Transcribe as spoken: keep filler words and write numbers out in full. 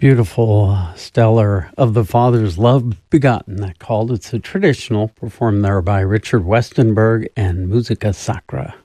Beautiful, uh, stellar of the Father's Love Begotten, that called. It's a traditional performed there by Richard Westenberg and Musica Sacra.